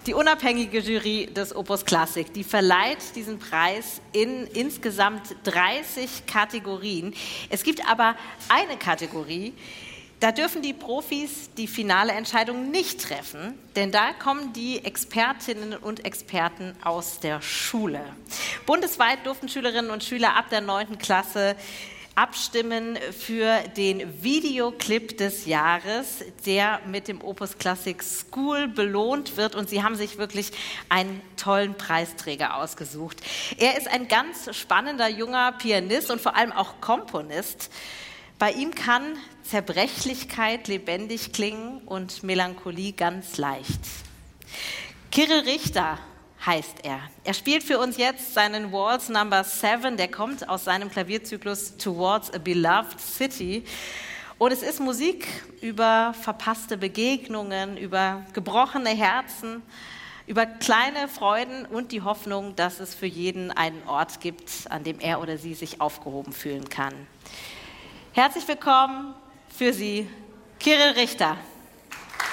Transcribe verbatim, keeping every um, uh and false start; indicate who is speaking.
Speaker 1: Die unabhängige Jury des Opus Classic, die verleiht diesen Preis in insgesamt dreißig Kategorien. Es gibt aber eine Kategorie, da dürfen die Profis die finale Entscheidung nicht treffen, denn da kommen die Expertinnen und Experten aus der Schule. Bundesweit durften Schülerinnen und Schüler ab der neunten Klasse abstimmen für den Videoclip des Jahres, der mit dem Opus Classic School belohnt wird. Und sie haben sich wirklich einen tollen Preisträger ausgesucht. Er ist ein ganz spannender junger Pianist und vor allem auch Komponist. Bei ihm kann Zerbrechlichkeit lebendig klingen und Melancholie ganz leicht. Kirill Richter heißt er. Er spielt für uns jetzt seinen Waltz Number Seven, der kommt aus seinem Klavierzyklus Towards a Beloved City. Und es ist Musik über verpasste Begegnungen, über gebrochene Herzen, über kleine Freuden und die Hoffnung, dass es für jeden einen Ort gibt, an dem er oder sie sich aufgehoben fühlen kann. Herzlich willkommen für Sie, Kirill Richter.